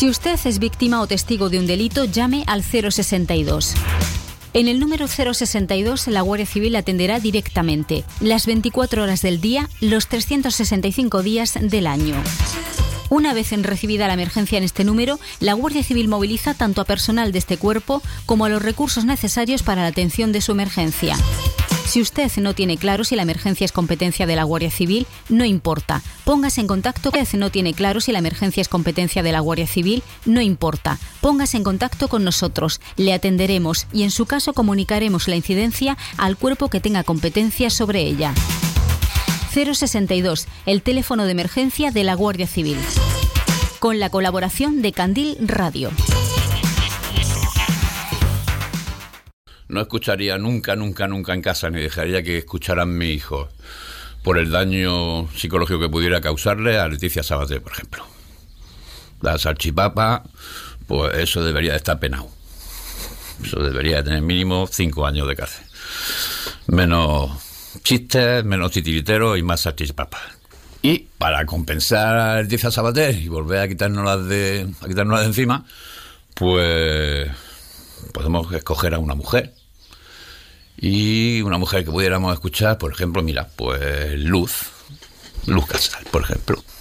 Si usted es víctima o testigo de un delito, llame al 062. En el número 062, la Guardia Civil atenderá directamente, las 24 horas del día, los 365 días del año. Una vez recibida la emergencia en este número, la Guardia Civil moviliza tanto a personal de este cuerpo como a los recursos necesarios para la atención de su emergencia. Si usted no tiene claro si la emergencia es competencia de la Guardia Civil, no importa. Póngase en contacto. Si usted no tiene claro si la emergencia es competencia de la Guardia Civil, no importa. Póngase en contacto con nosotros. Le atenderemos y en su caso comunicaremos la incidencia al cuerpo que tenga competencia sobre ella. 062, el teléfono de emergencia de la Guardia Civil. Con la colaboración de Candil Radio. No escucharía nunca en casa, ni dejaría que escucharan mis hijos por el daño psicológico que pudiera causarle a Leticia Sabater, por ejemplo. La salchipapa, pues eso debería de estar penado. Eso debería de tener mínimo 5 años de cárcel. Menos chistes, menos titiriteros y más salchipapas. Y para compensar a Leticia Sabater y volver a quitárnoslas de encima, pues podemos escoger a una mujer. Y una mujer que pudiéramos escuchar, por ejemplo, mira, pues Luz Casal, por ejemplo.